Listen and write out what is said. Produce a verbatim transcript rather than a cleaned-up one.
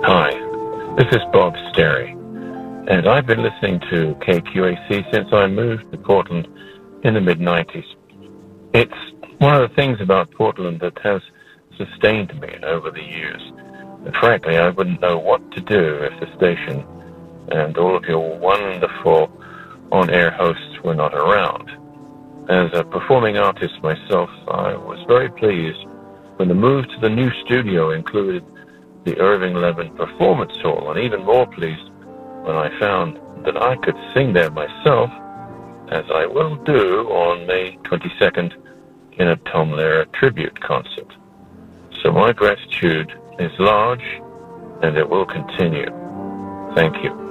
Hi, this is Bob Sterry, and I've been listening to K Q A C since I moved to Portland in the mid nineties. It's one of the things about Portland that has sustained me over the years. And frankly, I wouldn't know what to do if the station and all of your wonderful on-air hosts were not around. As a performing artist myself, I was very pleased when the move to the new studio included the Irving Levin Performance Hall, and even more pleased when I found that I could sing there myself, as I will do on May twenty-second in a Tom Lehrer tribute concert. So my gratitude is large, and it will continue. Thank you.